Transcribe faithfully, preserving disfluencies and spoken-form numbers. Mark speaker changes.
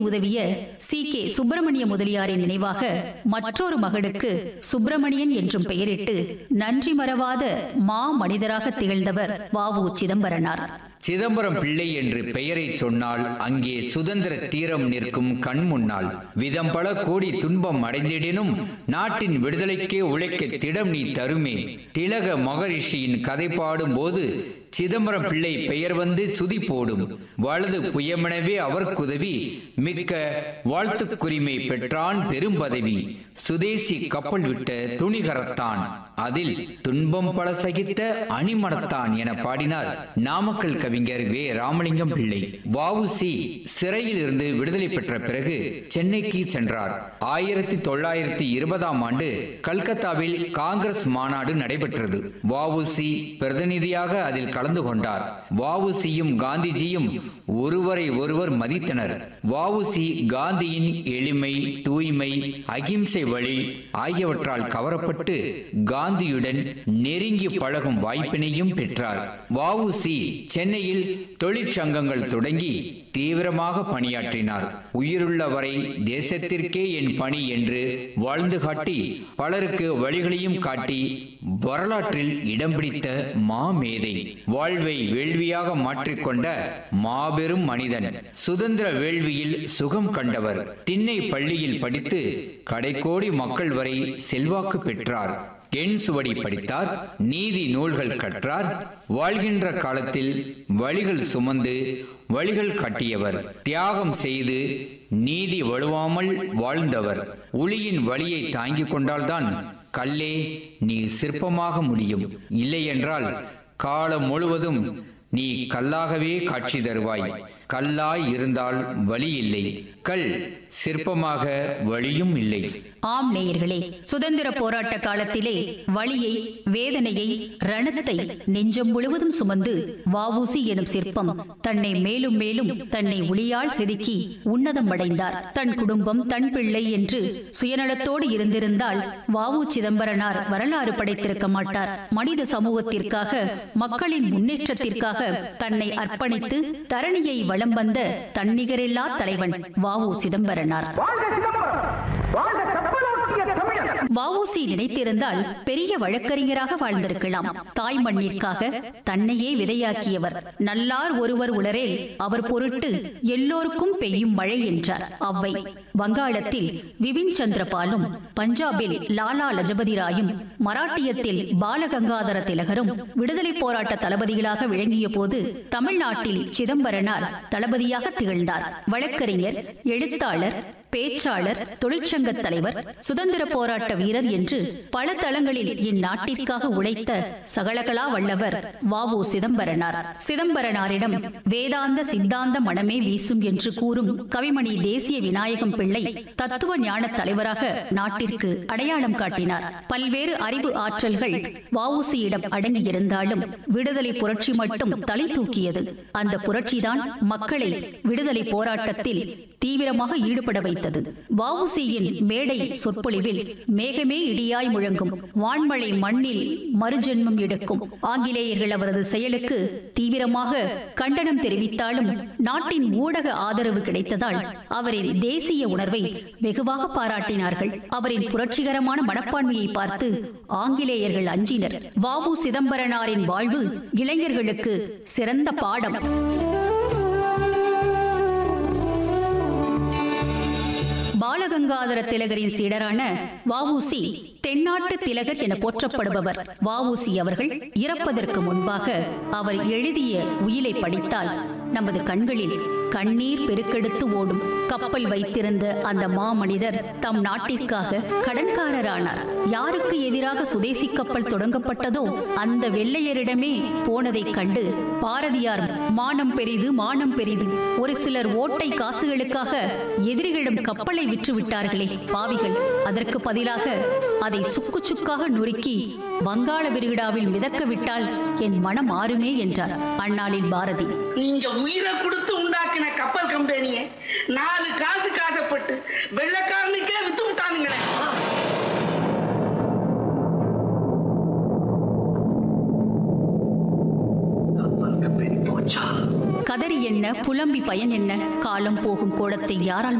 Speaker 1: உதவிய C K Subramaniya முதலியாரின் நினைவாக மற்றொரு மகனுக்கு சுப்பிரமணியன் என்றும் பெயரிட்டு நன்றி மறவாத மா மனிதராக திகழ்ந்தவர் வ உ சிதம்பரனார்.
Speaker 2: சிதம்பரம் பிள்ளை என்று பெயரை சொன்னால் அங்கே சுதந்திர தீரம் நிற்கும் கண் முன்னால். விதம் பல கோடி துன்பம் அடைந்திடினும் நாட்டின் விடுதலைக்கே உழைக்க திடம் நீ தருமே. திலக மகரிஷியின் கதை பாடும் போது சிதம்பரம் பிள்ளை பெயர் வந்து சுதி போடும். வலது புயமெனவே அவர்க்குதவி மிக்க வாழ்த்துக்குரிமை பெற்றான் பெரும் பதவி. சுதேசி கப்பல் விட்ட துணிகரத்தான் அதில் துன்பம் பல சகித்த அணிமடத்தான் என பாடினார் நாமக்கல் கவிஞர் வே ராமலிங்கம் பிள்ளை. வ உ சி சிறையில் இருந்து விடுதலை பெற்ற பிறகு சென்னைக்கு சென்றார். ஆயிரத்தி தொள்ளாயிரத்தி இருபதாம் ஆண்டு கல்கத்தாவில் காங்கிரஸ் மாநாடு நடைபெற்றது. வ உ சி பிரதிநிதியாக அதில் கலந்து கொண்டார். வ உ சியும் காந்திஜியும் ஒருவரை ஒருவர் மதித்தனர். வ உ சி காந்தியின் எளிமை, தூய்மை, அகிம்சை வழி ஆகியவற்றால் கவரப்பட்டு காந்தியுடன் நெருங்கி பழகும் வாய்ப்பினையும் பெற்றார். வ உ சி சென்னையில் தொழிற்சங்கங்கள் தொடங்கி தீவிரமாக பணியாற்றினார். உயிருள்ள வரை தேசத்திற்கே என் பணி என்று வாழ்ந்து காட்டி பலருக்கு வழிகளையும் காட்டி வரலாற்றில் இடம் பிடித்த மாமேதை. வாழ்வை வேள்வியாக மாற்றிக்கொண்ட மாபெரும் மனிதன். சுதந்திர வேள்வியில் சுகம் கண்டவர். திண்ணை பள்ளியில் படித்து கடைக்கோடி மக்கள் வரை செல்வாக்கு பெற்றார். எண் சுவடி படித்தார். நீதி நூல்கள் கற்றார். வாழ்கின்ற காலத்தில் வழிகள் சுமந்து வழிகள் காட்டியவர். தியாகம் செய்து நீதி வலுவாமல் வாழ்ந்தவர். ஒளியின் வழியை தாங்கிக் கொண்டால்தான் கல்லே நீ சிற்பமாக முடியும். இல்லை என்றால் காலம் முழுவதும் நீ கல்லாகவே காட்சி தருவாய். கல்லாய் இருந்தால் வழி இல்லை, கல் சிற்பமாக வழியும் இல்லை.
Speaker 1: ஆம் நேயர்களே, சுதந்திர போராட்ட காலத்திலே வலியை, வேதனையை, ரணத்தை நெஞ்சம் முழுவதும் சுமந்து வ உ சி எனும் சிற்பம் தன்னை மேலும் மேலும் தன்னை ஒளியால் செதுக்கி உன்னதம் அடைந்தார். தன் குடும்பம், தன் பிள்ளை என்று சுயநலத்தோடு இருந்திருந்தால் வ உ சிதம்பரனார் வரலாறு படைத்திருக்க மாட்டார். மனித சமூகத்திற்காக, மக்களின் முன்னேற்றத்திற்காக தன்னை அர்ப்பணித்து தரணியை வளம் வந்த தன்னிகரில்லா தலைவன் வ உ சிதம்பரனார். வ உ சி நினைத்திருந்தால் பெரிய வழக்கறிஞராக வாழ்ந்திருக்கலாம். தாய் மண்ணிற்காக தன்னையே விதையாக்கியவர். நல்லார் ஒருவர் உளரேல் அவர் பொருட்டு எல்லோருக்கும் பெய்யும் மழை என்றார் அவ்வை. வங்காளத்தில் விபின் சந்திரபாலும், பஞ்சாபில் லாலா லஜபதி ராயும், மராட்டியத்தில் பாலகங்காதர திலகரும் விடுதலை போராட்ட தளபதிகளாக விளங்கிய போது தமிழ்நாட்டில் சிதம்பரனார் தளபதியாக திகழ்ந்தார். வழக்கறிஞர், எழுத்தாளர், பேச்சாளர், தொழிற்சங்க தலைவர், சுதந்திர போராட்ட வீரர் என்று பல தளங்களில் இந்நாட்டிற்காக உழைத்த சகலகலா வல்லவர் வ உ சிதம்பரனார். சிதம்பரனாரிடம் வேதாந்த சித்தாந்த மனமே வீசும் என்று கூறும் கவிமணி தேசிய விநாயகம் பிள்ளை தத்துவ ஞான தலைவராக நாட்டிற்கு அடையாளம் காட்டினார். பல்வேறு அறிவு ஆற்றல்கள் வ உ சியிடம் அடங்கியிருந்தாலும் விடுதலை புரட்சி மட்டும் தலை தூக்கியது. அந்த புரட்சிதான் மக்களை விடுதலை போராட்டத்தில் தீவிரமாக ஈடுபட வைத்தது. வ உ சியின் மேடை சொற்பொழிவில் மேகமே இடியாய் முழங்கும், வான்மழை மண்ணில் மறுஜென்மம் எடுக்கும். ஆங்கிலேயர்கள் அவரது செயலுக்கு தீவிரமாக கண்டனம் தெரிவித்தாலும் நாட்டின் ஊடக ஆதரவு கிடைத்ததால் அவரின் தேசிய உணர்வை வெகுவாக பாராட்டினார்கள். அவரின் புரட்சிகரமான மனப்பான்மையை பார்த்து ஆங்கிலேயர்கள் அஞ்சினர். வ உ சிதம்பரனாரின் வாழ்வு இளைஞர்களுக்கு சிறந்த பாடம். பாலகங்காதர திலகரின் சீடரான வ உ சி தென்னாட்டு திலகர் என போற்றப்படுபவர். வ உ சி அவர்கள் இறப்பதற்கு முன்பாக அவர் எழுதிய உயிலை படித்தால் நமது கண்களில் கண்ணீர் பெருக்கெடுத்து ஓடும். கப்பல் வைத்திருந்த அந்த மாமனிதர் தம் நாட்டிற்காக கடன்காரரானார். யாருக்கு எதிராக சுதேசி கப்பல் தொடங்கப்பட்டதோ அந்த வெள்ளையரிடமே போனதைக் கண்டு பாரதியார் மானம் பெரிது, மானம் பெரிது, ஒரு சிலர் ஓட்டை காசுகளுக்காக எதிரிகளிடம் கப்பலை விற்று விட்டார்களே பாவிகள், அதற்கு பதிலாக அதை சுக்கு சுக்காக நுறுக்கி வங்காள விரிகுடாவில் மிதக்க விட்டால் என் மனம் ஆறுமே என்றார் அந்நாளில் பாரதி.
Speaker 3: நீங்க உயிரை கொடுத்து உண்டாக்கின கப்பல் கம்பெனியை நாலு காசு காசப்பட்டு வெள்ளக்காரனுக்கே வித்து விட்டானுங்களே. கப்பல் கம்பெனி போய்
Speaker 4: போச்சா?
Speaker 1: கதறி என்ன, புலம்பி பயன் என்ன? காலம் போகும் கோலத்தை யாரால்